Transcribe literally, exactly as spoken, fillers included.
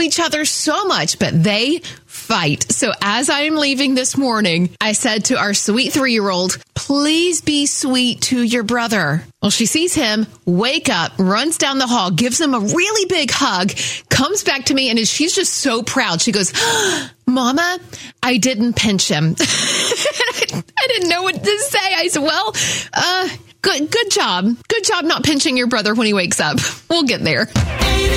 each other so much, but they fight. So as I am leaving this morning, I said to our sweet three-year-old, please be sweet to your brother. Well, she sees him, wake up, runs down the hall, gives him a really big hug, comes back to me, and she's just so proud. She goes, Mama, I didn't pinch him. I didn't know what to say. I said, well, uh, good, good job. Good job not pinching your brother when he wakes up. We'll get there.